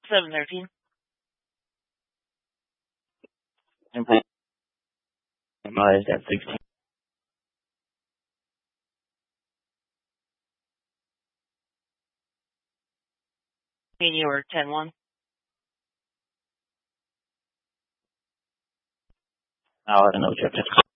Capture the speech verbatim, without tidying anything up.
seven thirteen. Minimized at sixteen. New York ten one. Now I don't know,